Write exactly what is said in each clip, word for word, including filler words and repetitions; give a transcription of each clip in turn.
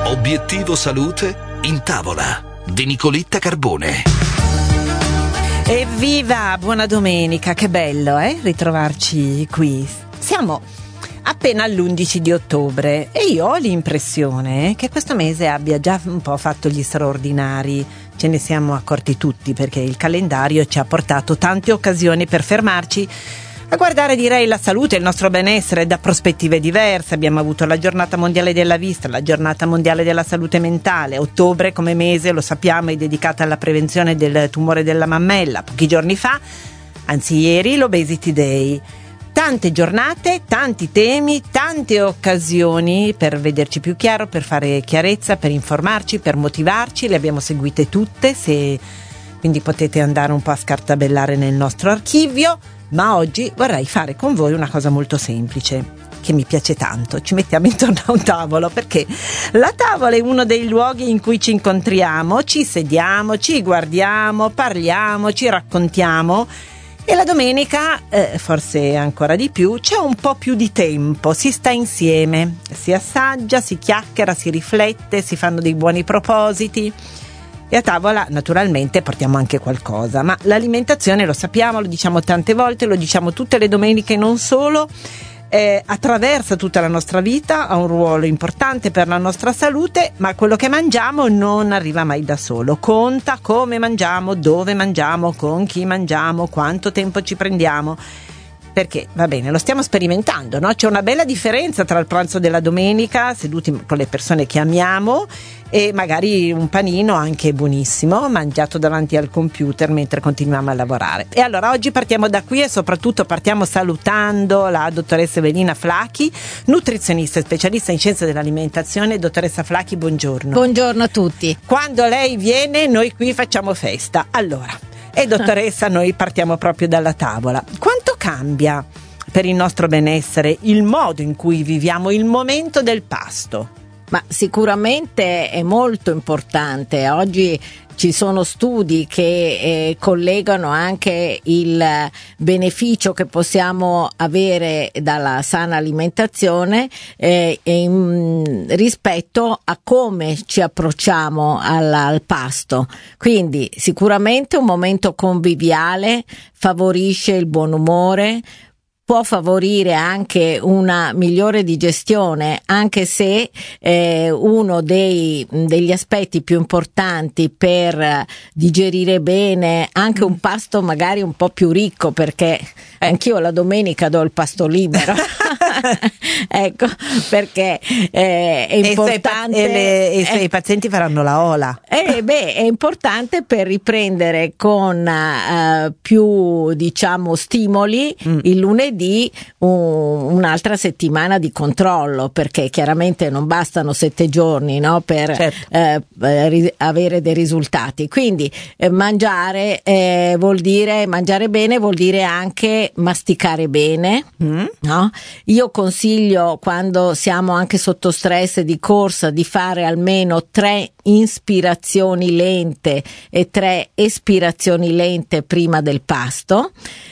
Obiettivo salute in tavola di Nicoletta Carbone. Evviva, buona domenica, che bello eh ritrovarci qui. Siamo appena all'undici di ottobre e io ho l'impressione che questo mese abbia già un po' fatto gli straordinari. Ce ne siamo accorti tutti perché il calendario ci ha portato tante occasioni per fermarci a guardare, direi, la salute e il nostro benessere da prospettive diverse. Abbiamo avuto la giornata mondiale della vista, la giornata mondiale della salute mentale. Ottobre come mese, lo sappiamo, è dedicata alla prevenzione del tumore della mammella. Pochi giorni fa, anzi ieri, l'Obesity Day. Tante giornate, tanti temi, tante occasioni per vederci più chiaro, per fare chiarezza, per informarci, per motivarci. Le abbiamo seguite tutte, se quindi potete andare un po' a scartabellare nel nostro archivio. Ma oggi vorrei fare con voi una cosa molto semplice, che mi piace tanto. Ci mettiamo intorno a un tavolo, perché la tavola è uno dei luoghi in cui ci incontriamo, ci sediamo, ci guardiamo, parliamo, ci raccontiamo. E la domenica, eh, forse ancora di più, c'è un po' più di tempo, si sta insieme, si assaggia, si chiacchiera, si riflette, si fanno dei buoni propositi. E a tavola naturalmente portiamo anche qualcosa, ma l'alimentazione, lo sappiamo, lo diciamo tante volte, lo diciamo tutte le domeniche, non solo, eh, attraversa tutta la nostra vita, ha un ruolo importante per la nostra salute, ma quello che mangiamo non arriva mai da solo, conta come mangiamo, dove mangiamo, con chi mangiamo, quanto tempo ci prendiamo. Perché, va bene, lo stiamo sperimentando, no? C'è una bella differenza tra il pranzo della domenica, seduti con le persone che amiamo, e magari un panino anche buonissimo, mangiato davanti al computer mentre continuiamo a lavorare. E allora oggi partiamo da qui e soprattutto partiamo salutando la dottoressa Evelina Flacchi, nutrizionista e specialista in scienze dell'alimentazione. Dottoressa Flacchi, buongiorno. Buongiorno a tutti. Quando lei viene, noi qui facciamo festa. Allora... E dottoressa, noi partiamo proprio dalla tavola. Quanto cambia per il nostro benessere il modo in cui viviamo il momento del pasto? Ma sicuramente è molto importante. Oggi ci sono studi che eh, collegano anche il beneficio che possiamo avere dalla sana alimentazione eh, in, rispetto a come ci approcciamo al, al pasto. Quindi sicuramente un momento conviviale favorisce il buon umore, può favorire anche una migliore digestione, anche se eh, uno dei degli aspetti più importanti per digerire bene anche un pasto magari un po' più ricco, perché anch'io la domenica do il pasto libero. Ecco, perché eh, è importante. E, le, e se eh, i pazienti faranno la ola. Eh, beh, è importante per riprendere con uh, più, diciamo, stimoli mm. il lunedì di un, un'altra settimana di controllo, perché chiaramente non bastano sette giorni, no, per certo. eh, ri, avere dei risultati. Quindi eh, mangiare eh, vuol dire mangiare bene, vuol dire anche masticare bene, mm. no? Io consiglio, quando siamo anche sotto stress di corsa, di fare almeno tre ispirazioni lente e tre espirazioni lente prima del pasto.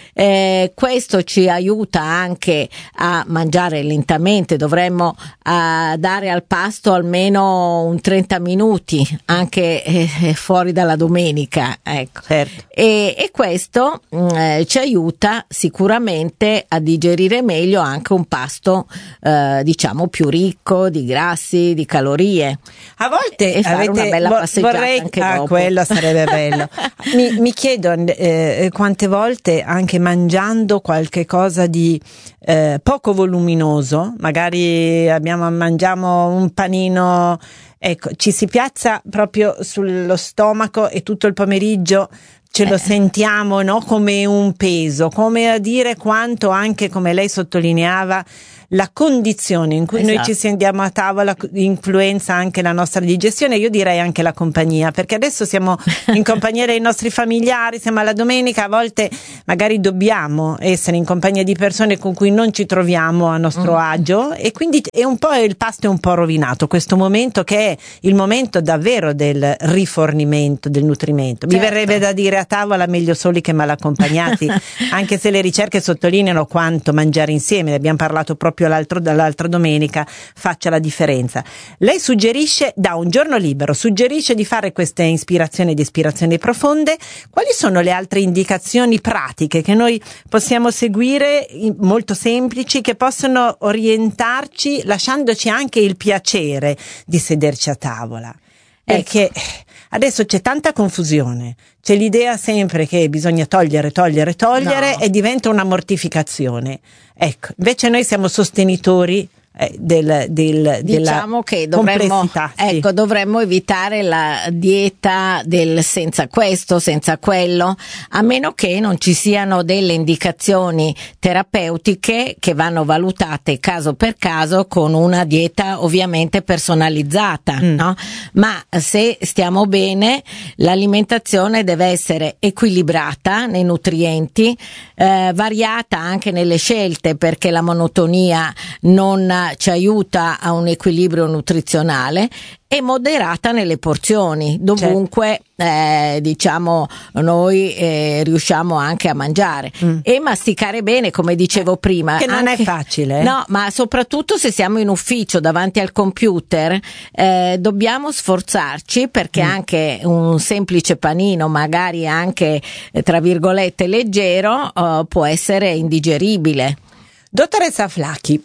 Eh, questo ci aiuta anche a mangiare lentamente. Dovremmo uh, dare al pasto almeno un trenta minuti anche eh, fuori dalla domenica, ecco. Certo. E, e questo eh, ci aiuta sicuramente a digerire meglio anche un pasto eh, diciamo più ricco di grassi, di calorie. A volte e fare avete, una bella vo- passeggiata vorrei, anche ah, dopo. Quello sarebbe bello. mi, mi chiedo eh, quante volte anche mangiando qualche cosa di eh, poco voluminoso, magari abbiamo, mangiamo un panino, ecco, ci si piazza proprio sullo stomaco e tutto il pomeriggio ce lo sentiamo, no, come un peso, come a dire quanto anche, come lei sottolineava, la condizione in cui esatto. noi ci sentiamo a tavola influenza anche la nostra digestione, io direi anche la compagnia, perché adesso siamo in compagnia dei nostri familiari, siamo alla domenica, a volte magari dobbiamo essere in compagnia di persone con cui non ci troviamo a nostro mm. agio, e quindi è un po' il pasto è un po' rovinato questo momento, che è il momento davvero del rifornimento, del nutrimento. Mi certo. verrebbe da dire, a tavola meglio soli che mal accompagnati, anche se le ricerche sottolineano quanto mangiare insieme, ne abbiamo parlato proprio proprio l'altro, dall'altra domenica faccia la differenza. Lei suggerisce, da un giorno libero, suggerisce di fare queste ispirazioni ed ispirazioni profonde. Quali sono le altre indicazioni pratiche che noi possiamo seguire, molto semplici, che possono orientarci lasciandoci anche il piacere di sederci a tavola? Perché adesso c'è tanta confusione, c'è l'idea sempre che bisogna togliere, togliere, togliere no. e diventa una mortificazione. Ecco, invece noi siamo sostenitori eh, del, del, diciamo della che dovremmo, complessità. Sì. Ecco, dovremmo evitare la dieta del senza questo, senza quello, a meno che non ci siano delle indicazioni terapeutiche che vanno valutate caso per caso con una dieta ovviamente personalizzata, mm. no? Ma se stiamo bene, l'alimentazione deve essere equilibrata nei nutrienti, eh, variata anche nelle scelte, perché la monotonia non ci aiuta a un equilibrio nutrizionale, e moderata nelle porzioni, dovunque certo. eh, diciamo noi eh, riusciamo anche a mangiare mm. e masticare bene, come dicevo eh, prima, che non anche, è facile, no, ma soprattutto se siamo in ufficio davanti al computer eh, dobbiamo sforzarci, perché mm. anche un semplice panino, magari anche eh, tra virgolette leggero, eh, può essere indigeribile. Dottoressa Flacchi,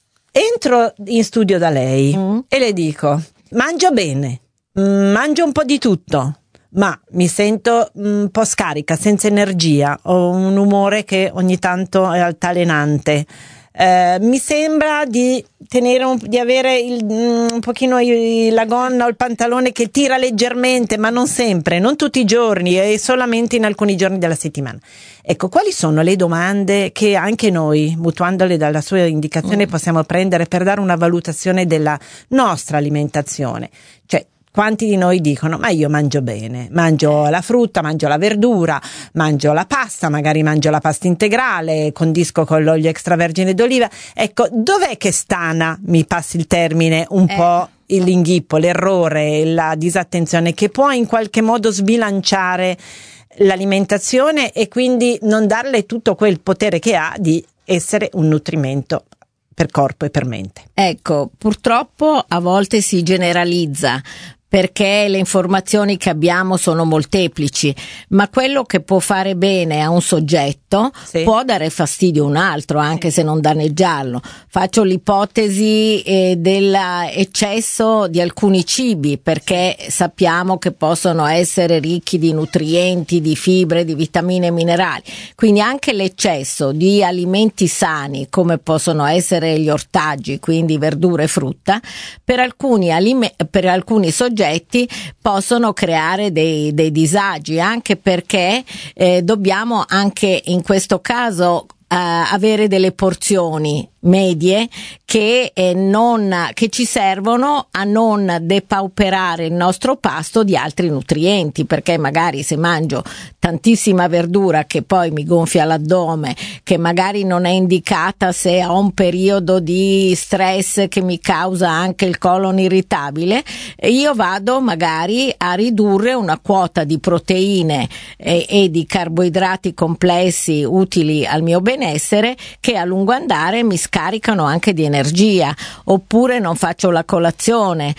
entro in studio da lei mm. e le dico: mangio bene, mangio un po' di tutto, ma mi sento un po' scarica, senza energia, ho un umore che ogni tanto è altalenante. Eh, mi sembra di tenere un, di avere il, un pochino la gonna o il pantalone che tira leggermente, ma non sempre, non tutti i giorni, e solamente in alcuni giorni della settimana. Ecco, quali sono le domande che anche noi, mutuandole dalla sua indicazione, mm. possiamo prendere per dare una valutazione della nostra alimentazione? Cioè, quanti di noi dicono: ma io mangio bene, mangio la frutta, mangio la verdura, mangio la pasta, magari mangio la pasta integrale, condisco con l'olio extravergine d'oliva. Ecco, dov'è che stana, mi passi il termine, un eh. po' l'inghippo, l'errore, la disattenzione che può in qualche modo sbilanciare l'alimentazione e quindi non darle tutto quel potere che ha di essere un nutrimento per corpo e per mente? Ecco, purtroppo a volte si generalizza, perché le informazioni che abbiamo sono molteplici, ma quello che può fare bene a un soggetto sì. può dare fastidio a un altro, anche sì. se non danneggiarlo. Faccio l'ipotesi eh, dell'eccesso di alcuni cibi, perché sappiamo che possono essere ricchi di nutrienti, di fibre, di vitamine e minerali. Quindi anche l'eccesso di alimenti sani, come possono essere gli ortaggi, quindi verdura e frutta, per alcuni, alime- per alcuni soggetti possono creare dei, dei disagi, anche perché eh, dobbiamo anche in questo caso eh, avere delle porzioni medie che eh, non che ci servono a non depauperare il nostro pasto di altri nutrienti, perché magari se mangio tantissima verdura che poi mi gonfia l'addome, che magari non è indicata se ho un periodo di stress che mi causa anche il colon irritabile, io vado magari a ridurre una quota di proteine e, e di carboidrati complessi utili al mio benessere, che a lungo andare mi scaricano anche di energia. Oppure non faccio la colazione,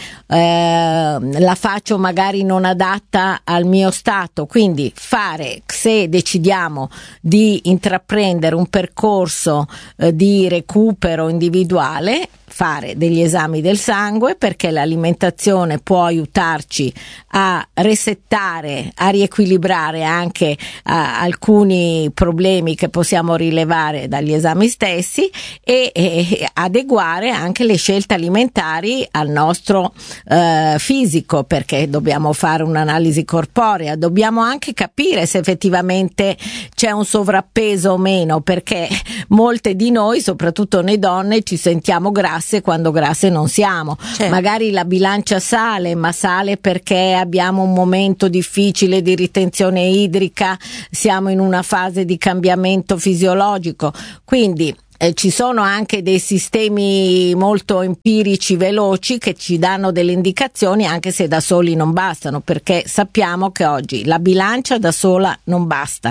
eh, la faccio magari non adatta al mio stato. Quindi fare, se decidiamo di intraprendere un percorso eh, di recupero individuale, fare degli esami del sangue, perché l'alimentazione può aiutarci a resettare, a riequilibrare anche a, alcuni problemi che possiamo rilevare dagli esami stessi, e, e adeguare anche le scelte alimentari al nostro eh, fisico, perché dobbiamo fare un'analisi corporea, dobbiamo anche capire se effettivamente c'è un sovrappeso o meno, perché molte di noi, soprattutto noi donne, ci sentiamo grasse quando grasse non siamo. Certo. Magari la bilancia sale, ma sale perché abbiamo un momento difficile di ritenzione idrica, siamo in una fase di cambiamento fisiologico. Quindi Eh, ci sono anche dei sistemi molto empirici, veloci, che ci danno delle indicazioni, anche se da soli non bastano, perché sappiamo che oggi la bilancia da sola non basta.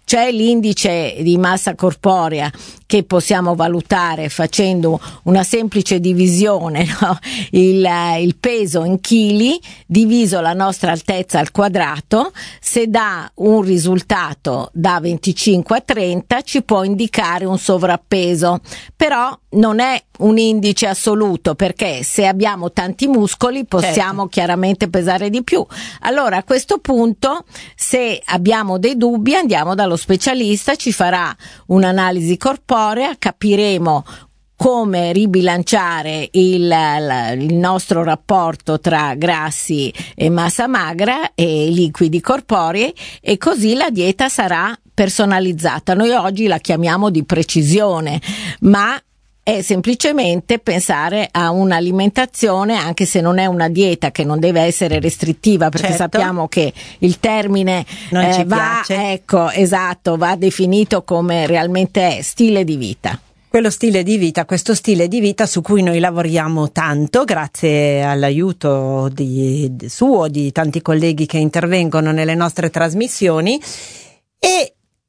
C'è l'indice di massa corporea che possiamo valutare facendo una semplice divisione, no? il, il peso in chili diviso la nostra altezza al quadrato. Se dà un risultato da venticinque a trenta ci può indicare un sovrappeso, però non è un indice assoluto, perché se abbiamo tanti muscoli possiamo certo. chiaramente pesare di più. Allora a questo punto, se abbiamo dei dubbi, andiamo dallo specialista, ci farà un'analisi corporea, capiremo come ribilanciare il, il nostro rapporto tra grassi e massa magra e liquidi corporei, e così la dieta sarà personalizzata. Noi oggi la chiamiamo di precisione, ma è semplicemente pensare a un'alimentazione, anche se non è una dieta, che non deve essere restrittiva, perché certo. sappiamo che il termine non eh, ci va, piace. ecco, esatto, va definito come realmente è, stile di vita. Quello stile di vita, questo stile di vita su cui noi lavoriamo tanto, grazie all'aiuto di, di suo, di tanti colleghi che intervengono nelle nostre trasmissioni, e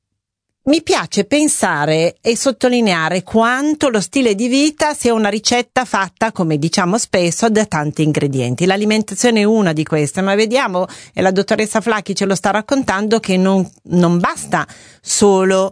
mi piace pensare e sottolineare quanto lo stile di vita sia una ricetta fatta, come diciamo spesso, da tanti ingredienti. L'alimentazione è una di queste, ma vediamo, e la dottoressa Flacchi ce lo sta raccontando, che non, non basta solo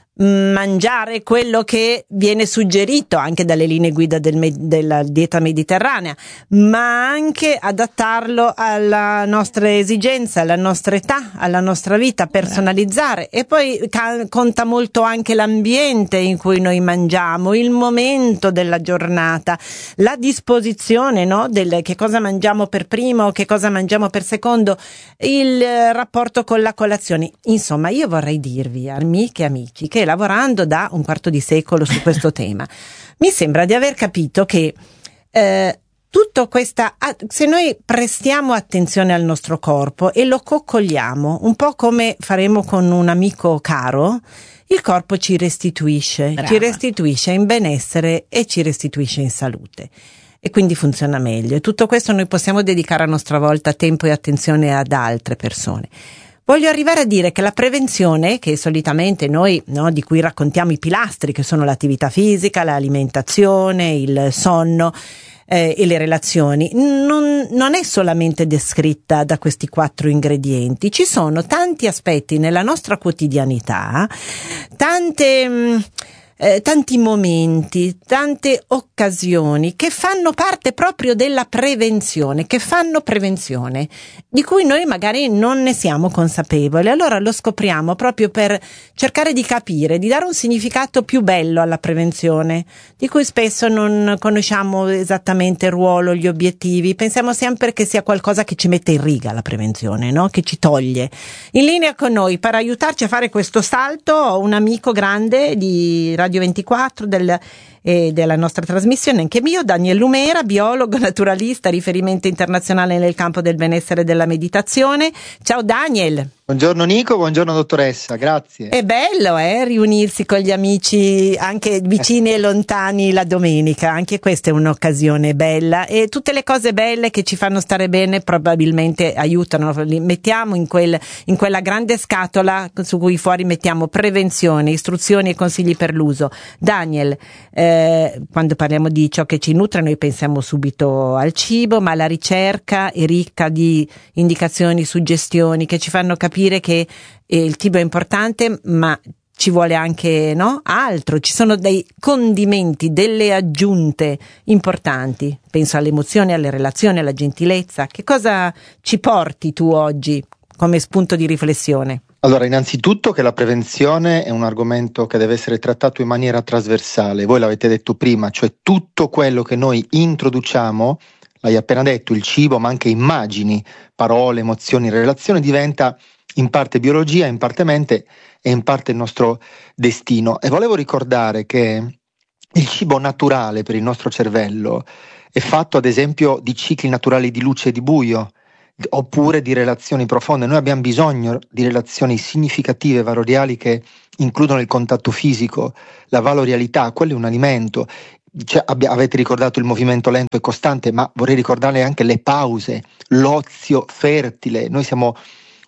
mangiare quello che viene suggerito anche dalle linee guida del me- della dieta mediterranea, ma anche adattarlo alla nostra esigenza, alla nostra età, alla nostra vita, personalizzare. E poi ca- conta molto anche l'ambiente in cui noi mangiamo, il momento della giornata, la disposizione, no, del che cosa mangiamo per primo, che cosa mangiamo per secondo, il eh, rapporto con la colazione. Insomma, io vorrei dirvi, amiche e amici, che lavorando da un quarto di secolo su questo tema, mi sembra di aver capito che eh, tutto questa, se noi prestiamo attenzione al nostro corpo e lo coccoliamo, un po' come faremo con un amico caro, il corpo ci restituisce, Brava. ci restituisce in benessere e ci restituisce in salute. E quindi funziona meglio. E tutto questo noi possiamo dedicare a nostra volta tempo e attenzione ad altre persone. Voglio arrivare a dire che la prevenzione, che solitamente noi, no, di cui raccontiamo i pilastri, che sono l'attività fisica, l'alimentazione, il sonno eh, e le relazioni, non, non è solamente descritta da questi quattro ingredienti. Ci sono tanti aspetti nella nostra quotidianità, tante... Mh, Eh, tanti momenti, tante occasioni che fanno parte proprio della prevenzione, che fanno prevenzione, di cui noi magari non ne siamo consapevoli. Allora lo scopriamo proprio per cercare di capire, di dare un significato più bello alla prevenzione, di cui spesso non conosciamo esattamente il ruolo, gli obiettivi. Pensiamo sempre che sia qualcosa che ci mette in riga, la prevenzione, no? Che ci toglie. In linea con noi, per aiutarci a fare questo salto, ho un amico grande di Radio ventiquattro del, eh, della nostra trasmissione, anche mio, Daniel Lumera, biologo, naturalista, riferimento internazionale nel campo del benessere e della meditazione. Ciao Daniel. Buongiorno Nico, buongiorno dottoressa, grazie. È bello eh, riunirsi con gli amici anche vicini e lontani la domenica, anche questa è un'occasione bella, e tutte le cose belle che ci fanno stare bene probabilmente aiutano, li mettiamo in, quel, in quella grande scatola su cui fuori mettiamo prevenzione, istruzioni e consigli per l'uso. Daniel, eh, quando parliamo di ciò che ci nutre noi pensiamo subito al cibo, ma la ricerca è ricca di indicazioni, suggestioni che ci fanno capire che eh, il cibo è importante, ma ci vuole anche, no, altro. Ci sono dei condimenti, delle aggiunte importanti. Penso alle emozioni, alle relazioni, alla gentilezza. Che cosa ci porti tu oggi come spunto di riflessione? Allora, innanzitutto che la prevenzione è un argomento che deve essere trattato in maniera trasversale. Voi l'avete detto prima, cioè tutto quello che noi introduciamo, l'hai appena detto, il cibo, ma anche immagini, parole, emozioni, relazioni, diventa in parte biologia, in parte mente e in parte il nostro destino. E volevo ricordare che il cibo naturale per il nostro cervello è fatto ad esempio di cicli naturali di luce e di buio, oppure di relazioni profonde. Noi abbiamo bisogno di relazioni significative, valoriali, che includono il contatto fisico, la valorialità. Quello è un alimento. Cioè, abbi- avete ricordato il movimento lento e costante, ma vorrei ricordare anche le pause, l'ozio fertile. Noi siamo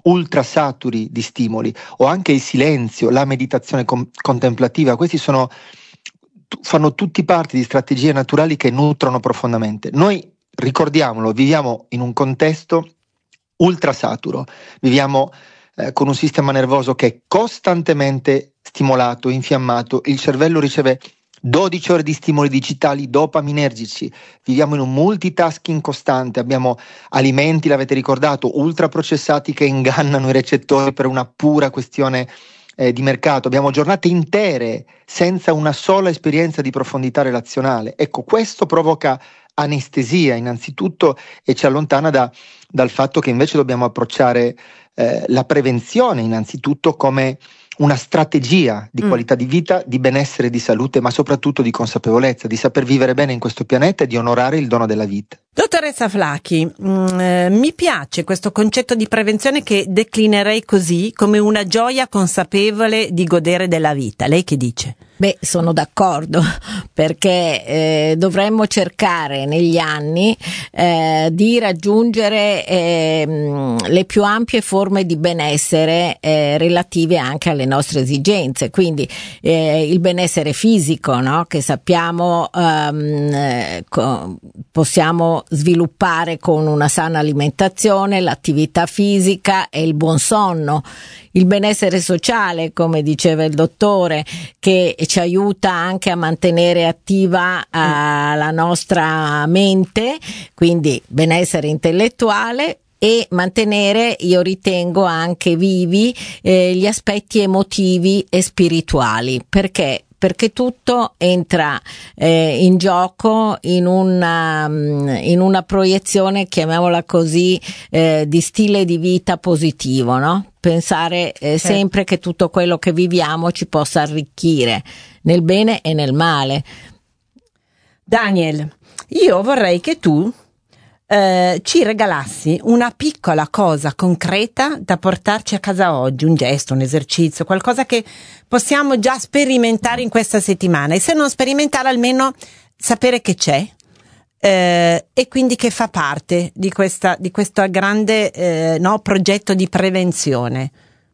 ultra saturi di stimoli, o anche il silenzio, la meditazione com- contemplativa. Questi sono, fanno tutti parte di strategie naturali che nutrono profondamente. Noi, ricordiamolo, viviamo in un contesto ultra saturo, viviamo eh, con un sistema nervoso che è costantemente stimolato, infiammato, il cervello riceve dodici ore di stimoli digitali dopaminergici, viviamo in un multitasking costante, abbiamo alimenti, l'avete ricordato, ultraprocessati che ingannano i recettori per una pura questione eh, di mercato, abbiamo giornate intere senza una sola esperienza di profondità relazionale. Ecco, questo provoca anestesia innanzitutto e ci allontana da, dal fatto che invece dobbiamo approcciare eh, la prevenzione innanzitutto come una strategia di qualità di vita, di benessere, di salute, ma soprattutto di consapevolezza, di saper vivere bene in questo pianeta e di onorare il dono della vita. Dottoressa Flacchi, mh, eh, mi piace questo concetto di prevenzione che declinerei così, come una gioia consapevole di godere della vita. Lei che dice? Beh, sono d'accordo, perché eh, dovremmo cercare negli anni eh, di raggiungere eh, le più ampie forme di benessere eh, relative anche alle nostre esigenze, quindi eh, il benessere fisico, no? Che sappiamo um, co- possiamo sviluppare con una sana alimentazione, l'attività fisica e il buon sonno. Il benessere sociale, come diceva il dottore, che ci aiuta anche a mantenere attiva uh, la nostra mente, quindi benessere intellettuale, e mantenere, io ritengo, anche vivi eh, gli aspetti emotivi e spirituali. Perché? Perché tutto entra eh, in gioco in una, in una proiezione, chiamiamola così, eh, di stile di vita positivo, no? Pensare eh, certo. sempre che tutto quello che viviamo ci possa arricchire nel bene e nel male. Daniel, io vorrei che tu eh, ci regalassi una piccola cosa concreta da portarci a casa oggi, un gesto, un esercizio, qualcosa che possiamo già sperimentare in questa settimana, e se non sperimentare almeno sapere che c'è eh, e quindi che fa parte di questa di questo grande eh, no, progetto di prevenzione.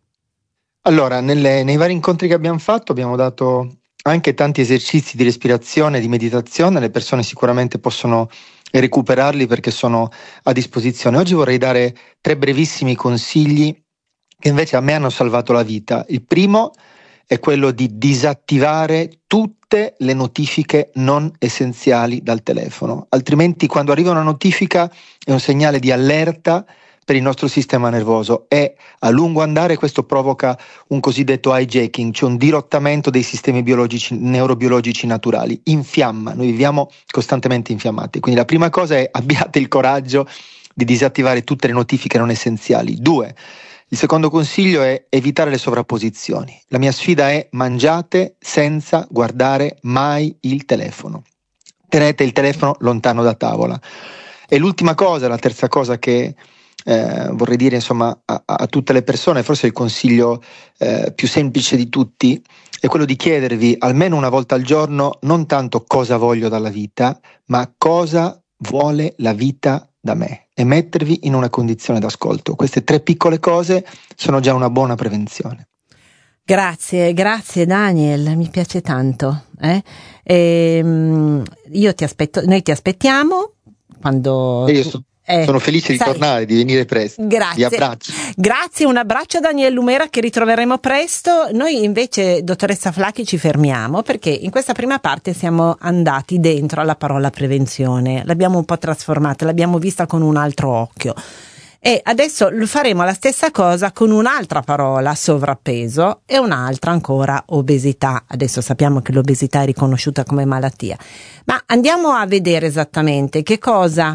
Allora, nelle, nei vari incontri che abbiamo fatto abbiamo dato anche tanti esercizi di respirazione, di meditazione, le persone sicuramente possono recuperarli perché sono a disposizione. Oggi vorrei dare tre brevissimi consigli che invece a me hanno salvato la vita. Il primo è quello di disattivare tutte le notifiche non essenziali dal telefono, altrimenti quando arriva una notifica è un segnale di allerta per il nostro sistema nervoso e a lungo andare questo provoca un cosiddetto hijacking, cioè un dirottamento dei sistemi biologici, neurobiologici naturali, infiamma, noi viviamo costantemente infiammati, quindi la prima cosa è abbiate il coraggio di disattivare tutte le notifiche non essenziali. Due, il secondo consiglio è evitare le sovrapposizioni, la mia sfida è mangiate senza guardare mai il telefono, tenete il telefono lontano da tavola. E l'ultima cosa, la terza cosa che Eh, vorrei dire insomma a, a tutte le persone, forse il consiglio eh, più semplice di tutti è quello di chiedervi almeno una volta al giorno non tanto cosa voglio dalla vita, ma cosa vuole la vita da me, e mettervi in una condizione d'ascolto. Queste tre piccole cose sono già una buona prevenzione. Grazie, grazie Daniel, mi piace tanto. Eh? E, io ti aspetto, noi ti aspettiamo quando. E io sto Eh, Sono felice di sai, tornare, di venire presto. Grazie. Vi abbraccio. Grazie, un abbraccio a Daniel Lumera che ritroveremo presto. Noi invece, dottoressa Flacchi, ci fermiamo perché in questa prima parte siamo andati dentro alla parola prevenzione. L'abbiamo un po' trasformata, l'abbiamo vista con un altro occhio. E adesso faremo la stessa cosa con un'altra parola, sovrappeso, e un'altra ancora, obesità. Adesso sappiamo che l'obesità è riconosciuta come malattia. Ma andiamo a vedere esattamente che cosa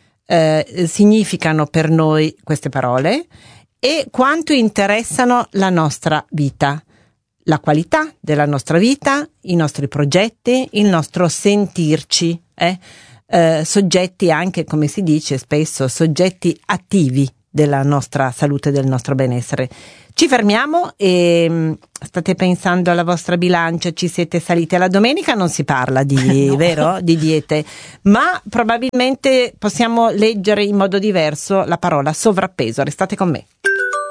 Eh, significano per noi queste parole e quanto interessano la nostra vita, la qualità della nostra vita, i nostri progetti, il nostro sentirci, eh? Eh, soggetti anche, come si dice spesso, soggetti attivi della nostra salute, del nostro benessere. Ci fermiamo e mh, state pensando alla vostra bilancia, ci siete saliti. La domenica non si parla di, no. vero? Di diete, ma probabilmente possiamo leggere in modo diverso la parola sovrappeso. Restate con me.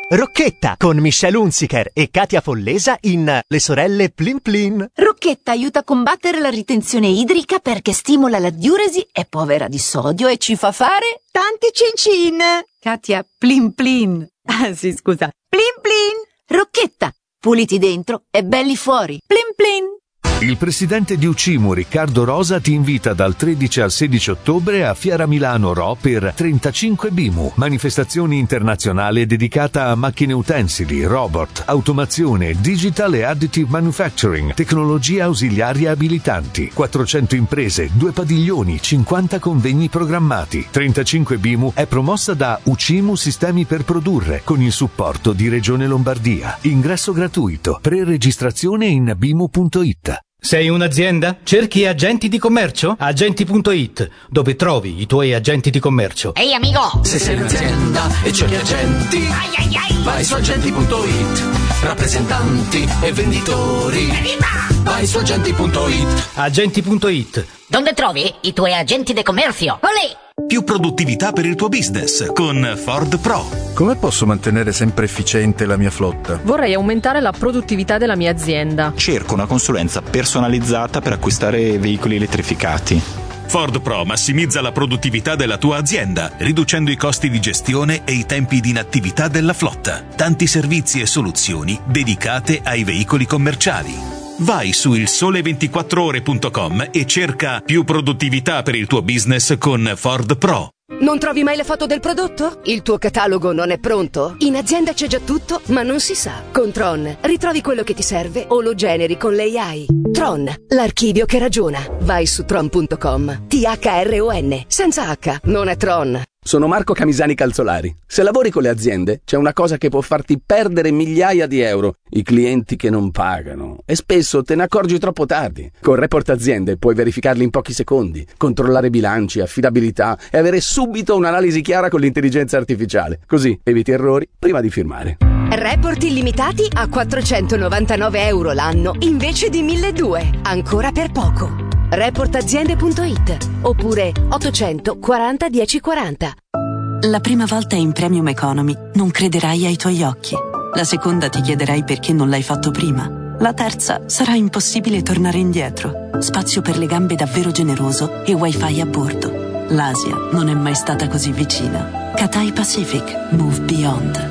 Rocchetta con Michelle Hunziker e Katia Follesa in Le sorelle Plin Plin. Rocchetta aiuta a combattere la ritenzione idrica perché stimola la diuresi, è povera di sodio e ci fa fare tanti cin cin. Katia, Plin Plin. Ah sì, scusa. Plin Plin. Rocchetta, puliti dentro e belli fuori. Plin Plin. Il presidente di Ucimo, Riccardo Rosa, ti invita dal tredici al sedici ottobre a Fiera Milano Ro per trentacinque BIMU, manifestazione internazionale dedicata a macchine utensili, robot, automazione, digital e additive manufacturing, tecnologie ausiliarie abilitanti, quattrocento imprese, due padiglioni, cinquanta convegni programmati. trentacinque BIMU è promossa da Ucimo Sistemi per Produrre con il supporto di Regione Lombardia. Ingresso gratuito, pre-registrazione in bimu punto it. Sei un'azienda? Cerchi agenti di commercio? Agenti punto it, dove trovi i tuoi agenti di commercio. Ehi amico! Se sei un'azienda e cerchi agenti, ai ai ai, vai su agenti punto it. Rappresentanti e venditori, evviva! vai su agenti punto it. Agenti punto it. Dove trovi i tuoi agenti di commercio? Olè! Più produttività per il tuo business con Ford Pro. Come posso mantenere sempre efficiente la mia flotta? Vorrei aumentare la produttività della mia azienda. Cerco una consulenza personalizzata per acquistare veicoli elettrificati. Ford Pro massimizza la produttività della tua azienda, riducendo i costi di gestione e i tempi di inattività della flotta. Tanti servizi e soluzioni dedicate ai veicoli commerciali. Vai su il sole ventiquattro ore punto com e cerca più produttività per il tuo business con Ford Pro. Non trovi mai la foto del prodotto? Il tuo catalogo non è pronto? In azienda c'è già tutto, ma non si sa. Con Tron ritrovi quello che ti serve o lo generi con l'A I. Tron, l'archivio che ragiona. Vai su tron punto com. T H R O N, senza H, non è Tron. Sono Marco Camisani Calzolari. Se lavori con le aziende, c'è una cosa che può farti perdere migliaia di euro: i clienti che non pagano. E spesso te ne accorgi troppo tardi. Con Report Aziende puoi verificarli in pochi secondi, controllare bilanci, affidabilità e avere subito un'analisi chiara con l'intelligenza artificiale. Così eviti errori prima di firmare. Report illimitati a quattrocentonovantanove euro l'anno invece di milleduecento. Ancora per poco. report aziende punto it oppure ottocento quaranta dieci quaranta. La prima volta in Premium Economy non crederai ai tuoi occhi. La seconda ti chiederai perché non l'hai fatto prima. La terza sarà impossibile tornare indietro. Spazio per le gambe davvero generoso e wifi a bordo. L'Asia non è mai stata così vicina. Cathay Pacific. Move Beyond.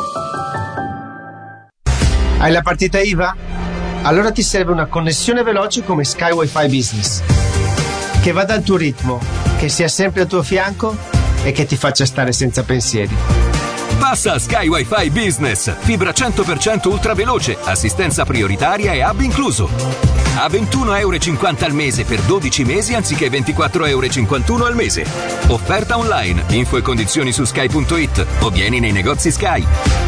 Hai la partita I V A? Allora ti serve una connessione veloce come Sky Wi-Fi Business, che vada al tuo ritmo, che sia sempre al tuo fianco e che ti faccia stare senza pensieri. Passa a Sky Wi-Fi Business, fibra cento per cento ultra veloce, assistenza prioritaria e hub incluso. A ventuno euro e cinquanta al mese per dodici mesi anziché ventiquattro euro e cinquantuno al mese. Offerta online, info e condizioni su sky punto it o vieni nei negozi Sky.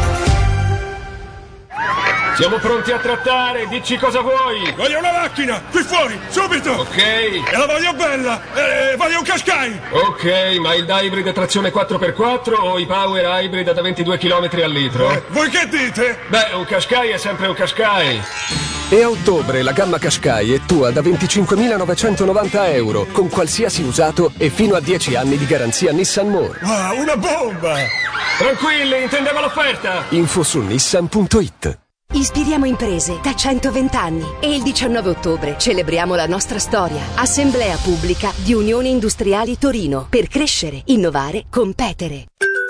Siamo pronti a trattare, dici cosa vuoi. Voglio una macchina, qui fuori, subito. Ok. E la voglio bella, e voglio un Qashqai. Ok, ma il hybrid a trazione quattro per quattro o i power hybrid da ventidue chilometri al litro? Eh, voi che dite? Beh, un Qashqai è sempre un Qashqai. E a ottobre la gamma Qashqai è tua da venticinquemilanovecentovananta euro, con qualsiasi usato e fino a dieci anni di garanzia Nissan More. Ah, una bomba! Tranquilli, intendevo l'offerta. Info su nissan punto it. Ispiriamo imprese da centoventi anni e il diciannove ottobre celebriamo la nostra storia. Assemblea pubblica di Unioni Industriali Torino per crescere, innovare, competere.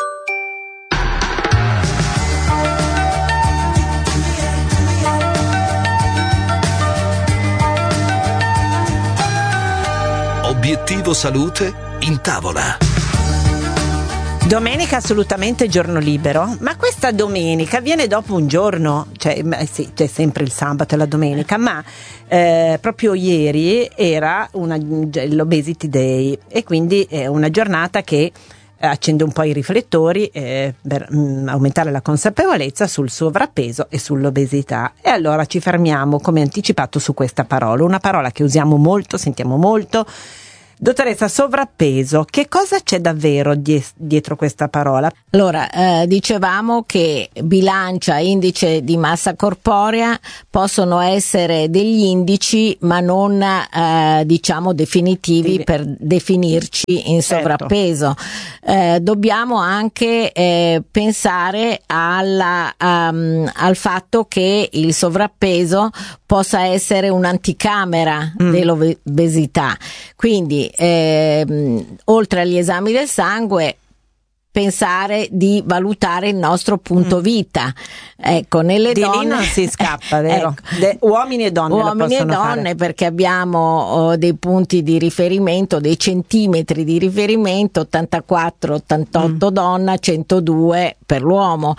Obiettivo salute in tavola. Domenica assolutamente giorno libero, ma questa domenica viene dopo un giorno, cioè eh sì, c'è sempre il sabato e la domenica, ma eh, proprio ieri era una, l'Obesity Day e quindi è una giornata che accende un po' i riflettori eh, per mh, aumentare la consapevolezza sul sovrappeso e sull'obesità. E allora ci fermiamo, come anticipato, su questa parola, una parola che usiamo molto, sentiamo molto, Dottoressa, sovrappeso, che cosa c'è davvero die- dietro questa parola? Allora, eh, dicevamo che bilancia, indice di massa corporea possono essere degli indici ma non eh, diciamo definitivi sì. per definirci in sovrappeso. Certo. Eh, dobbiamo anche eh, pensare alla, um, al fatto che il sovrappeso possa essere un'anticamera mm. dell'obesità. Quindi eh, oltre agli esami del sangue, pensare di valutare il nostro punto mm. vita. Ecco, nelle di donne lì non si scappa, vero? Ecco, De, uomini e donne uomini e donne fare. Perché abbiamo oh, dei punti di riferimento, dei centimetri di riferimento, ottantaquattro ottantotto mm. donna, centodue per l'uomo.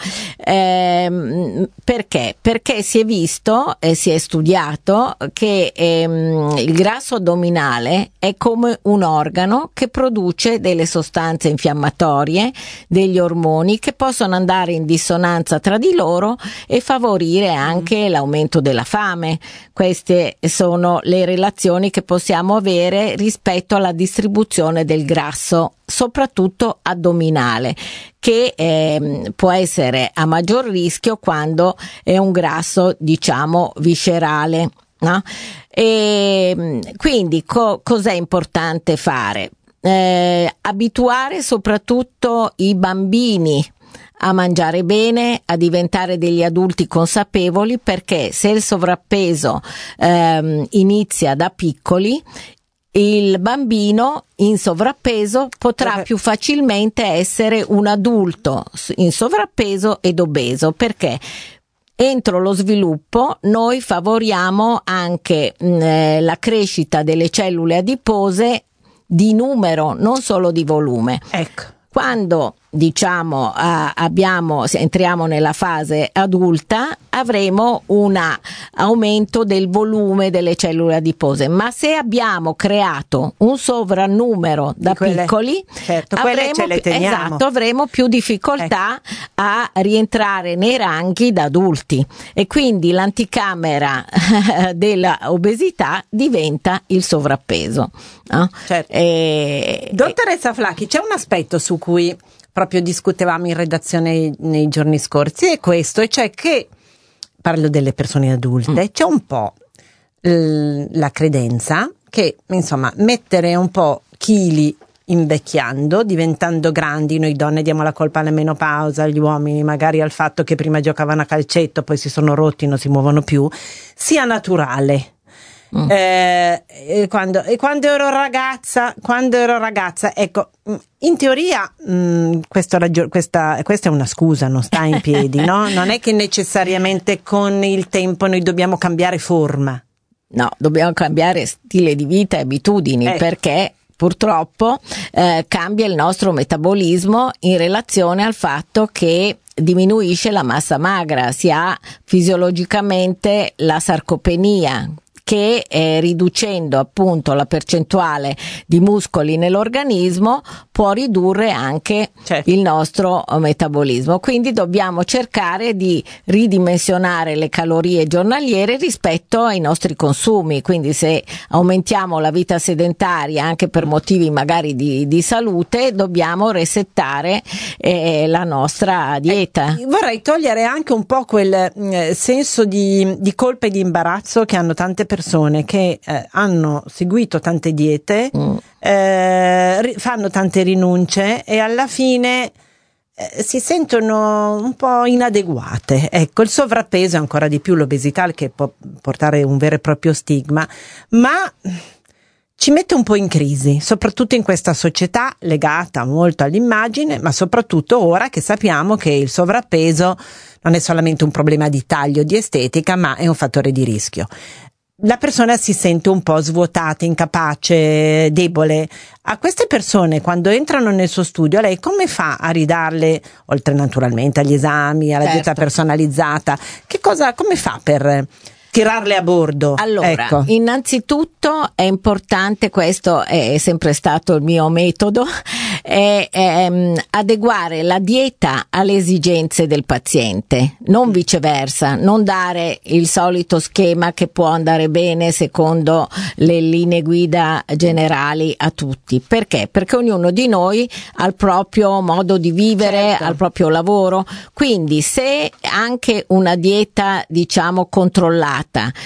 Eh, perché? Perché si è visto e si è studiato che ehm, il grasso addominale è come un organo che produce delle sostanze infiammatorie, degli ormoni che possono andare in dissonanza tra di loro e favorire anche mm. l'aumento della fame. Queste sono le relazioni che possiamo avere rispetto alla distribuzione del grasso, soprattutto addominale, che eh, può essere a maggior rischio quando è un grasso, diciamo, viscerale, no? E quindi co- cos'è importante fare? Eh, abituare soprattutto i bambini a mangiare bene, a diventare degli adulti consapevoli, perché se il sovrappeso ehm, inizia da piccoli, il bambino in sovrappeso potrà più facilmente essere un adulto in sovrappeso ed obeso, perché entro lo sviluppo noi favoriamo anche mh, la crescita delle cellule adipose di numero, non solo di volume. Ecco. Quando diciamo uh, abbiamo entriamo nella fase adulta, avremo un aumento del volume delle cellule adipose, ma se abbiamo creato un sovrannumero da quelle, piccoli, certo, avremo, ce le teniamo. Esatto, avremo più difficoltà ecco. a rientrare nei ranghi da adulti, e quindi l'anticamera dell'obesità diventa il sovrappeso, no? Certo. E, Dottoressa Flacchi, c'è un aspetto su cui proprio discutevamo in redazione nei giorni scorsi, è questo, e cioè che, parlo delle persone adulte, mm. c'è un po' l- la credenza che, insomma, mettere un po' chili invecchiando, diventando grandi, noi donne diamo la colpa alla menopausa, gli uomini magari al fatto che prima giocavano a calcetto, poi si sono rotti, non si muovono più, sia naturale. Mm. Eh, e, quando, e quando ero ragazza, quando ero ragazza, ecco, in teoria mh, questo ragio- questa, questa è una scusa, non sta in piedi, no? Non è che necessariamente con il tempo noi dobbiamo cambiare forma. No, dobbiamo cambiare stile di vita e abitudini, eh. perché purtroppo eh, cambia il nostro metabolismo in relazione al fatto che diminuisce la massa magra, si ha fisiologicamente la sarcopenia, che eh, riducendo appunto la percentuale di muscoli nell'organismo può ridurre anche certo. il nostro metabolismo. Quindi dobbiamo cercare di ridimensionare le calorie giornaliere rispetto ai nostri consumi. Quindi se aumentiamo la vita sedentaria anche per motivi magari di, di salute, dobbiamo resettare eh, la nostra dieta. Eh, vorrei togliere anche un po' quel eh, senso di, di colpa e di imbarazzo che hanno tante persone che eh, hanno seguito tante diete, mm. eh, ri- fanno tante rinunce e alla fine eh, si sentono un po' inadeguate. Ecco, il sovrappeso è ancora di più l'obesità, che può portare un vero e proprio stigma, ma ci mette un po' in crisi, soprattutto in questa società legata molto all'immagine, ma soprattutto ora che sappiamo che il sovrappeso non è solamente un problema di taglio, di estetica, ma è un fattore di rischio. La persona si sente un po' svuotata, incapace, debole. A queste persone, quando entrano nel suo studio, lei come fa a ridarle, oltre naturalmente agli esami, alla certo. dieta personalizzata, che cosa, come fa per tirarle a bordo. Allora, ecco. innanzitutto è importante, questo è sempre stato il mio metodo, è, è um, adeguare la dieta alle esigenze del paziente, non viceversa, non dare il solito schema che può andare bene secondo le linee guida generali a tutti. Perché? Perché ognuno di noi ha il proprio modo di vivere, certo. ha il proprio lavoro, quindi se anche una dieta, diciamo, controllata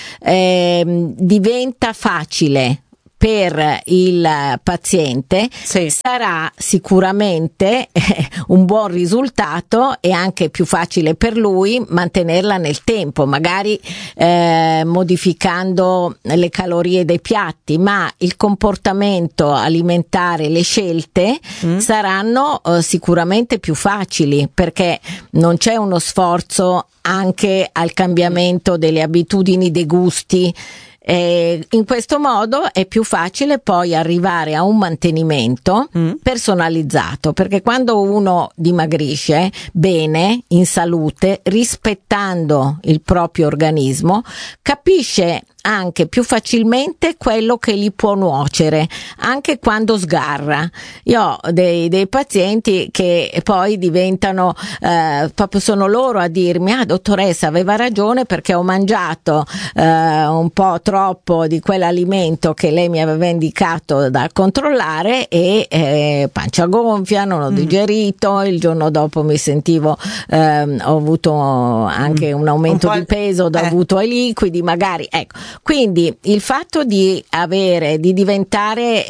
Eh, diventa facile per il paziente, sì. sarà sicuramente eh, un buon risultato e anche più facile per lui mantenerla nel tempo, magari eh, modificando le calorie dei piatti, ma il comportamento alimentare, le scelte mm. saranno eh, sicuramente più facili, perché non c'è uno sforzo anche al cambiamento delle abitudini, dei gusti. Eh, in questo modo è più facile poi arrivare a un mantenimento mm. personalizzato, perché quando uno dimagrisce bene, in salute, rispettando il proprio organismo, capisce anche più facilmente quello che gli può nuocere, anche quando sgarra. Io ho dei, dei pazienti che poi diventano, eh, proprio sono loro a dirmi: ah, dottoressa, aveva ragione, perché ho mangiato eh, un po' troppo di quell'alimento che lei mi aveva indicato da controllare e eh, pancia gonfia, non ho digerito, il giorno dopo mi sentivo, eh, ho avuto anche un aumento un di peso dovuto eh. ai liquidi, magari, ecco. Quindi il fatto di avere, di diventare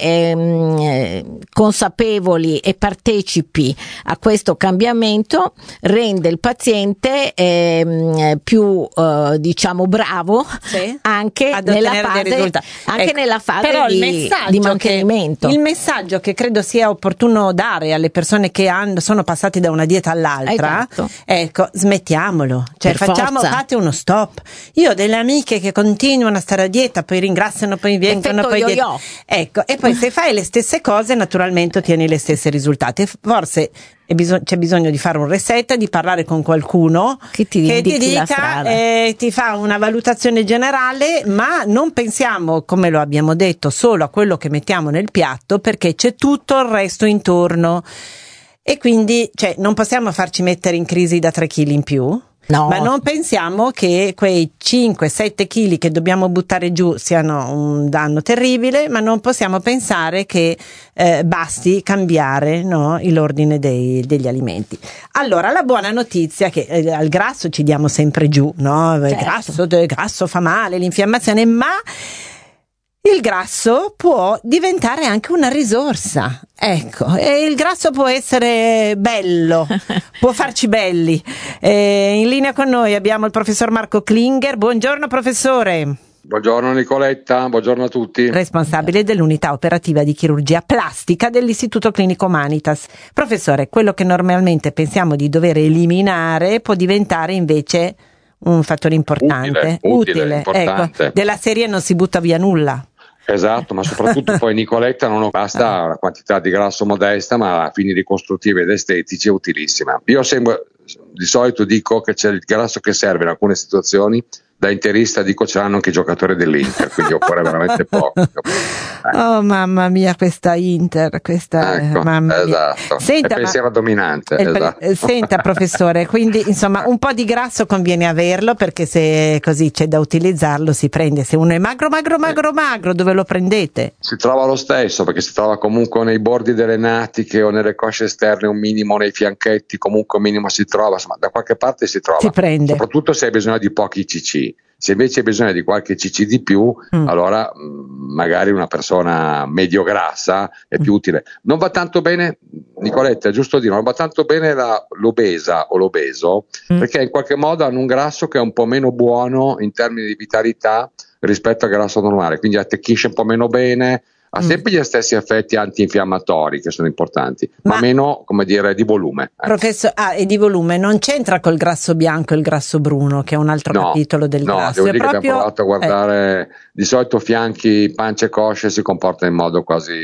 ehm, consapevoli e partecipi a questo cambiamento rende il paziente ehm, più eh, diciamo bravo sì. anche, nella fase, anche ecco. nella fase Però di, il di mantenimento. Che, il messaggio che credo sia opportuno dare alle persone che hanno, sono passate da una dieta all'altra, esatto. ecco, smettiamolo, cioè per facciamo, forza. fate uno stop. Io ho delle amiche che continuano a stare a dieta, poi ringraziano, poi vengono, poi dieta. Ecco, e poi se fai le stesse cose naturalmente ottieni le stesse risultati. Forse è bisog- c'è bisogno di fare un reset, di parlare con qualcuno che ti, che ti dica, eh, ti fa una valutazione generale, ma non pensiamo, come lo abbiamo detto, solo a quello che mettiamo nel piatto, perché c'è tutto il resto intorno e quindi, cioè, non possiamo farci mettere in crisi da tre chili in più. No. Ma non pensiamo che quei cinque sette chili che dobbiamo buttare giù siano un danno terribile, ma non possiamo pensare che eh, basti cambiare, no, l'ordine dei, degli alimenti. Allora, la buona notizia è che eh, al grasso ci diamo sempre giù, no? Il certo. grasso, il grasso fa male, l'infiammazione, ma il grasso può diventare anche una risorsa. Ecco, e il grasso può essere bello, può farci belli. E in linea con noi abbiamo il professor Marco Klinger. Buongiorno professore. Buongiorno Nicoletta, buongiorno a tutti. Responsabile dell'unità operativa di chirurgia plastica dell'Istituto Clinico Humanitas. Professore, quello che normalmente pensiamo di dover eliminare può diventare invece un fattore importante, utile, utile, utile. Importante. Ecco, della serie non si butta via nulla. Esatto, ma soprattutto poi Nicoletta non basta una quantità di grasso modesta, ma a fini ricostruttivi ed estetici è utilissima. Io sempre, di solito dico che c'è il grasso che serve in alcune situazioni. Da interista dico ce l'hanno anche i giocatori dell'Inter, quindi occorre veramente poco. Eh. Oh mamma mia, questa Inter, questa ecco, mamma mia. Esatto. Senta, è pensiero ma, dominante. il, esatto. Senta professore, quindi insomma un po' di grasso conviene averlo, perché se così c'è da utilizzarlo si prende. Se uno è magro, magro, magro, magro, dove lo prendete? Si trova lo stesso, perché si trova comunque nei bordi delle natiche o nelle cosce esterne, un minimo nei fianchetti, comunque un minimo si trova, insomma da qualche parte si trova. Si prende. Soprattutto se hai bisogno di pochi cc. Se invece hai bisogno di qualche cc di più, mm. allora mh, magari una persona medio grassa è più utile. Non va tanto bene, Nicoletta, è giusto dire, non va tanto bene la, l'obesa o l'obeso, mm. perché in qualche modo hanno un grasso che è un po' meno buono in termini di vitalità rispetto al grasso normale, quindi attecchisce un po' meno bene, ha sempre gli stessi effetti antinfiammatori che sono importanti, ma, ma meno, come dire, di volume. Ecco. Professor, ah, e di volume non c'entra col grasso bianco e il grasso bruno, che è un altro no, capitolo del no, grasso. No, devo è dire proprio... che abbiamo provato a guardare, eh. di solito fianchi, pancia e cosce si comporta in modo quasi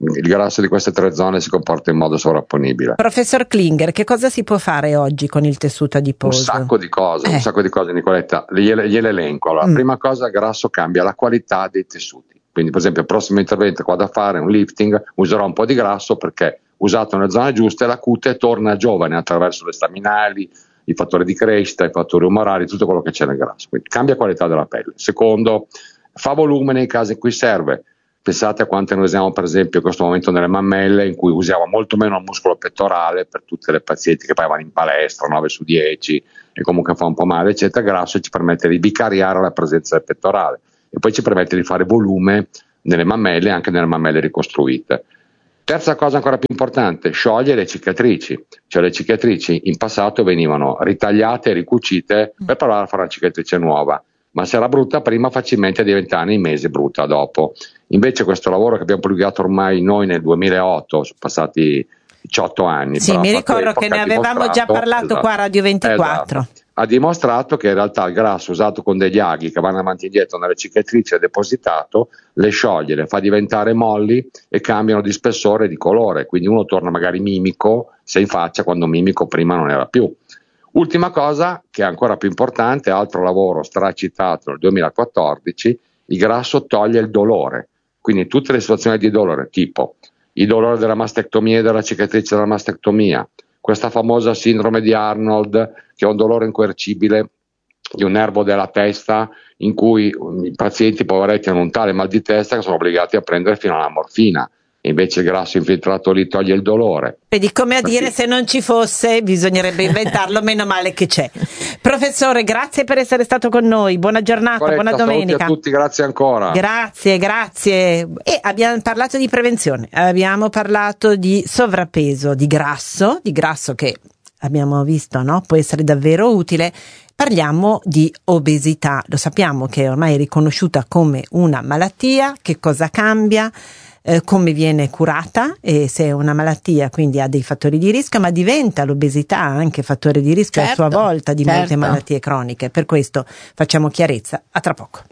il grasso di queste tre zone si comporta in modo sovrapponibile. Professor Klinger, che cosa si può fare oggi con il tessuto adiposo? Un sacco di cose, eh. un sacco di cose, Nicoletta, gliele, gliele elenco. Allora, mm. prima cosa, il grasso cambia la qualità dei tessuti, quindi per esempio il prossimo intervento che vado a fare, un lifting, userò un po' di grasso perché usato nelle zone giuste la cute torna giovane attraverso le staminali, i fattori di crescita, i fattori umorali, tutto quello che c'è nel grasso, quindi cambia qualità della pelle. Secondo, fa volume nei casi in cui serve. Pensate a quante noi usiamo per esempio in questo momento nelle mammelle, in cui usiamo molto meno il muscolo pettorale per tutte le pazienti che poi vanno in palestra nove su dieci e comunque fa un po' male eccetera. Il grasso ci permette di vicariare la presenza del pettorale e poi ci permette di fare volume nelle mammelle e anche nelle mammelle ricostruite. Terza cosa ancora più importante, scioglie le cicatrici, cioè le cicatrici in passato venivano ritagliate e ricucite per provare a fare una cicatrice nuova, ma se era brutta prima facilmente diventa nei mesi brutta dopo. Invece questo lavoro che abbiamo pubblicato ormai noi nel duemilaotto, sono passati diciotto anni. Sì, mi ricordo che ne avevamo già parlato esatto, qua a Radio ventiquattro. Esatto. Ha dimostrato che in realtà il grasso usato con degli aghi che vanno avanti e indietro nelle cicatrici è depositato, le scioglie, le fa diventare molli e cambiano di spessore e di colore, quindi uno torna magari mimico se in faccia quando mimico prima non era più. Ultima cosa che è ancora più importante, altro lavoro stracitato nel duemilaquattordici, il grasso toglie il dolore, quindi tutte le situazioni di dolore tipo il dolore della mastectomia e della cicatrice della mastectomia, questa famosa sindrome di Arnold che è un dolore incoercibile di un nervo della testa in cui i pazienti poveretti hanno un tale mal di testa che sono obbligati a prendere fino alla morfina. Invece il grasso infiltrato lì toglie il dolore. Vedi, come a dire, se non ci fosse bisognerebbe inventarlo, meno male che c'è. Professore, grazie per essere stato con noi, buona giornata, Corretta, buona domenica. Saluti a tutti, grazie ancora. Grazie, grazie. E abbiamo parlato di prevenzione, abbiamo parlato di sovrappeso, di grasso, di grasso che abbiamo visto, no? Può essere davvero utile. Parliamo di obesità, lo sappiamo che ormai è riconosciuta come una malattia, che cosa cambia? Eh, come viene curata e se è una malattia quindi ha dei fattori di rischio, ma diventa l'obesità anche fattore di rischio certo, a sua volta di certo. molte malattie croniche. Per questo facciamo chiarezza. A tra poco.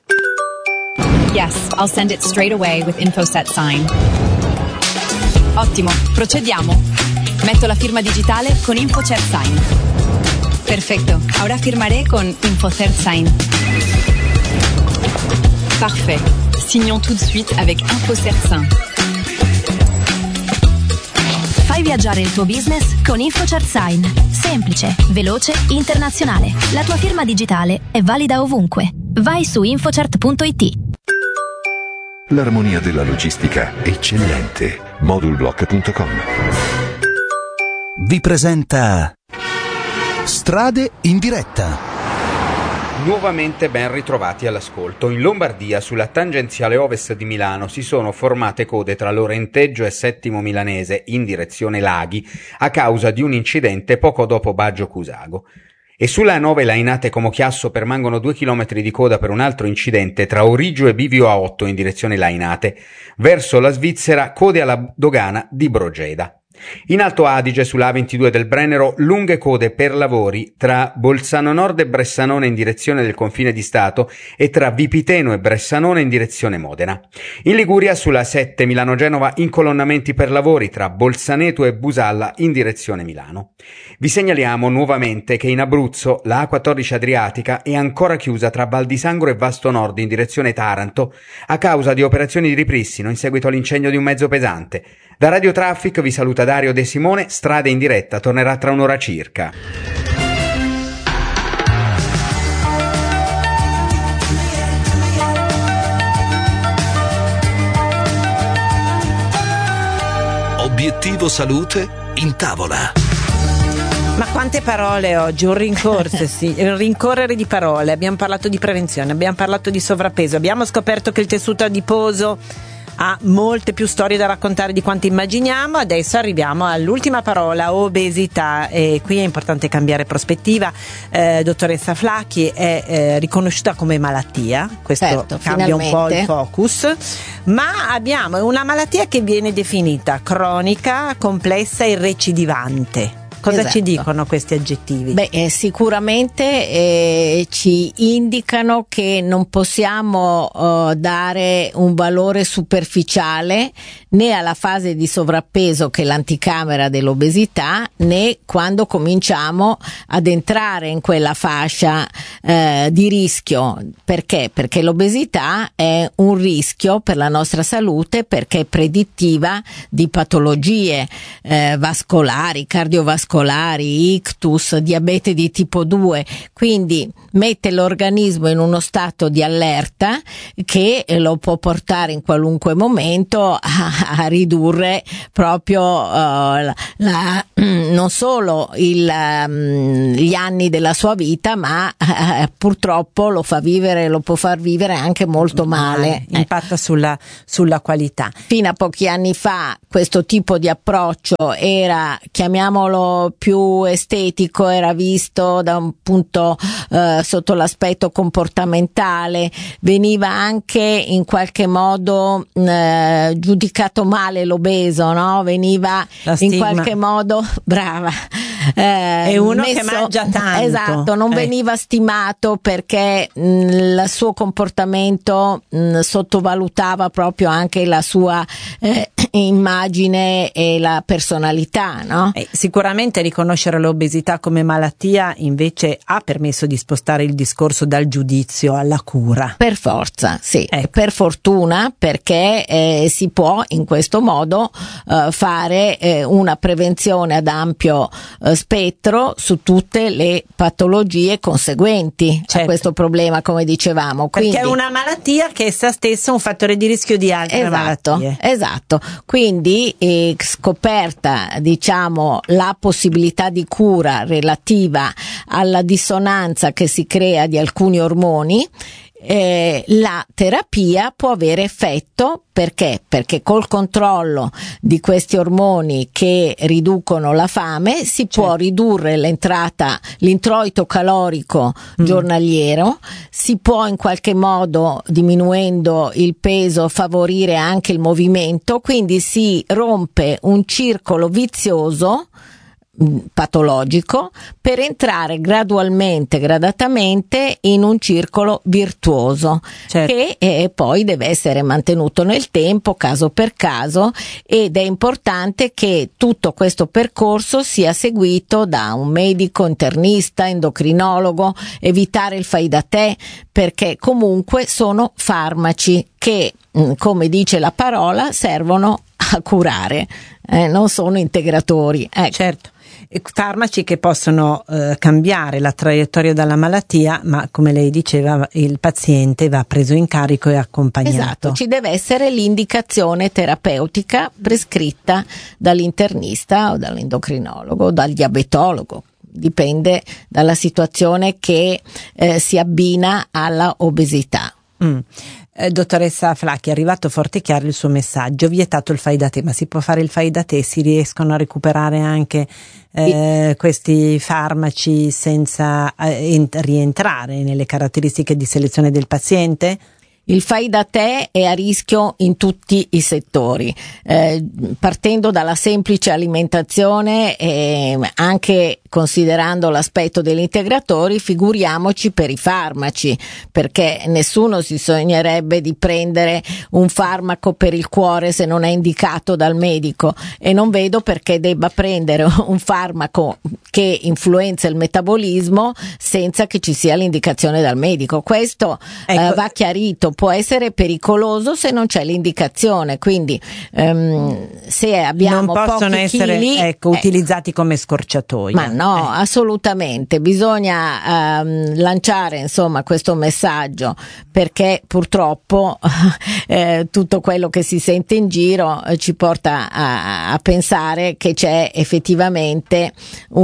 Yes, I'll send it straight away with InfoSet Sign. Ottimo, procediamo. Metto la firma digitale con InfoCert Sign. Perfecto, ahora firmaré con InfoCert Sign. Parfait. Signons tout de suite avec InfoCert Sign. Fai viaggiare il tuo business con InfoCert Sign. Semplice, veloce, internazionale. La tua firma digitale è valida ovunque. Vai su infocert punto it. L'armonia della logistica eccellente. modulblock punto com vi presenta Strade in diretta. Nuovamente ben ritrovati all'ascolto. In Lombardia, sulla tangenziale ovest di Milano, si sono formate code tra Lorenteggio e Settimo Milanese in direzione Laghi a causa di un incidente poco dopo Baggio Cusago. E sulla A nove Lainate Como Chiasso permangono due chilometri di coda per un altro incidente tra Origio e Bivio A otto in direzione Lainate. Verso la Svizzera, code alla dogana di Brogeda. In Alto Adige, sulla A ventidue del Brennero, lunghe code per lavori tra Bolzano Nord e Bressanone in direzione del confine di Stato e tra Vipiteno e Bressanone in direzione Modena. In Liguria, sulla A sette Milano-Genova, incolonnamenti per lavori tra Bolzaneto e Busalla in direzione Milano. Vi segnaliamo nuovamente che in Abruzzo la A quattordici Adriatica è ancora chiusa tra Val di Sangro e Vasto Nord in direzione Taranto a causa di operazioni di ripristino in seguito all'incendio di un mezzo pesante. Da Radio Traffic vi saluta Dario De Simone, Strade in diretta tornerà tra un'ora circa. Obiettivo salute in tavola. Ma quante parole oggi, un rincorso, sì, un rincorrere di parole. Abbiamo parlato di prevenzione, abbiamo parlato di sovrappeso, abbiamo scoperto che il tessuto adiposo ha molte più storie da raccontare di quanto immaginiamo. Adesso arriviamo all'ultima parola, obesità, e qui è importante cambiare prospettiva. Eh, dottoressa Flacchi è eh, riconosciuta come malattia, questo certo, cambia finalmente un po' il focus, ma abbiamo una malattia che viene definita cronica, complessa e recidivante. Cosa esatto. ci dicono questi aggettivi? Beh, eh, sicuramente eh, ci indicano che non possiamo eh, dare un valore superficiale né alla fase di sovrappeso, che è l'anticamera dell'obesità, né quando cominciamo ad entrare in quella fascia eh, di rischio. Perché? Perché l'obesità è un rischio per la nostra salute, perché è predittiva di patologie eh, vascolari, cardiovascolari, ictus, diabete di tipo due, quindi mette l'organismo in uno stato di allerta che lo può portare in qualunque momento a, a ridurre proprio uh, la, la, non solo il, um, gli anni della sua vita, ma uh, purtroppo lo fa vivere, lo può far vivere anche molto male. Eh, impatta sulla, sulla qualità. Fino a pochi anni fa questo tipo di approccio era, chiamiamolo più estetico, era visto da un punto uh, sotto l'aspetto comportamentale, veniva anche in qualche modo uh, giudicato male l'obeso, no? Veniva in qualche modo, brava, eh, è uno messo, che mangia tanto, esatto, non eh. veniva stimato perché mh, il suo comportamento mh, sottovalutava proprio anche la sua eh, immagine e la personalità, no? Eh, sicuramente riconoscere l'obesità come malattia invece ha permesso di spostare il discorso dal giudizio alla cura. Per forza, sì, ecco. Per fortuna, perché eh, si può in questo modo eh, fare eh, una prevenzione ad ampio eh, spettro su tutte le patologie conseguenti certo. a questo problema, come dicevamo. Quindi, perché è una malattia che essa stessa è un fattore di rischio di altre esatto, malattie. Esatto, quindi eh, scoperta, diciamo, la possibilità di cura relativa alla dissonanza che si crea di alcuni ormoni, Eh, la terapia può avere effetto. Perché? Perché col controllo di questi ormoni che riducono la fame si certo. può ridurre l'entrata, l'introito calorico mm. giornaliero, si può in qualche modo, diminuendo il peso, favorire anche il movimento, quindi si rompe un circolo vizioso patologico per entrare gradualmente, gradatamente in un circolo virtuoso certo. che eh, poi deve essere mantenuto nel tempo, caso per caso, ed è importante che tutto questo percorso sia seguito da un medico, internista, endocrinologo, evitare il fai da te, perché comunque sono farmaci che, come dice la parola, servono a curare, eh, non sono integratori. Ecco. Certo. Farmaci che possono eh, cambiare la traiettoria della malattia, ma come lei diceva il paziente va preso in carico e accompagnato. Esatto, ci deve essere l'indicazione terapeutica prescritta dall'internista o dall'endocrinologo o dal diabetologo, dipende dalla situazione che eh, si abbina alla obesità. Mm. Eh, dottoressa Flacchi, è arrivato forte e chiaro il suo messaggio: vietato il fai da te, ma si può fare il fai da te? Si riescono a recuperare anche eh, questi farmaci senza eh, rientrare nelle caratteristiche di selezione del paziente? Il fai da te è a rischio in tutti i settori, eh, partendo dalla semplice alimentazione e anche considerando l'aspetto degli integratori, figuriamoci per i farmaci, perché nessuno si sognerebbe di prendere un farmaco per il cuore se non è indicato dal medico, e non vedo perché debba prendere un farmaco che influenza il metabolismo senza che ci sia l'indicazione dal medico. Questo ecco. eh, va chiarito. Può essere pericoloso se non c'è l'indicazione, quindi um, se abbiamo non possono pochi essere chili, ecco, eh, utilizzati come scorciatoia. Ma no, eh. assolutamente, bisogna um, lanciare insomma questo messaggio, perché purtroppo eh, tutto quello che si sente in giro eh, ci porta a, a pensare che c'è effettivamente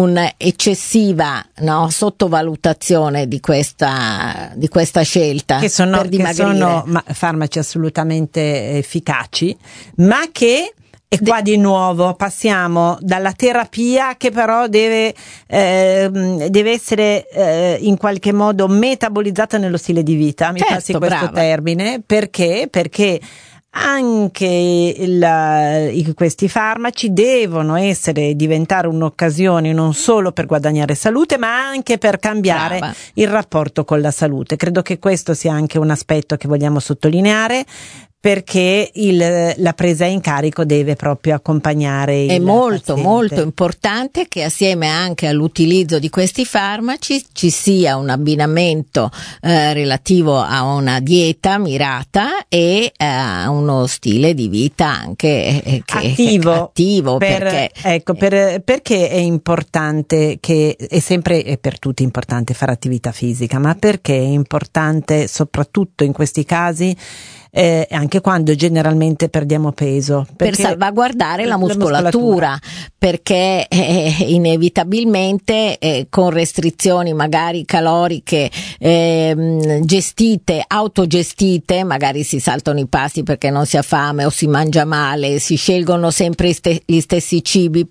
un'eccessiva no, sottovalutazione di questa, di questa scelta che sono, per dimagrire. Che sono ma, farmaci assolutamente efficaci, ma che e qua di nuovo passiamo dalla terapia, che però deve, eh, deve essere eh, in qualche modo metabolizzata nello stile di vita, mi certo, passi questo brava. termine, perché? Perché anche il, questi farmaci devono essere diventare un'occasione non solo per guadagnare salute, ma anche per cambiare Brava. il rapporto con la salute. Credo che questo sia anche un aspetto che vogliamo sottolineare, perché il, la presa in carico deve proprio accompagnare il È molto paziente. molto importante che assieme anche all'utilizzo di questi farmaci ci sia un abbinamento eh, relativo a una dieta mirata e a uno stile di vita anche eh, che, attivo, che, attivo per, perché, ecco, per, perché è importante che è sempre è per tutti importante fare attività fisica, ma perché è importante soprattutto in questi casi Eh, anche quando generalmente perdiamo peso, per salvaguardare la muscolatura, la muscolatura. perché eh, inevitabilmente eh, con restrizioni magari caloriche eh, gestite, autogestite, magari si saltano i pasti perché non si ha fame o si mangia male, si scelgono sempre st- gli stessi cibi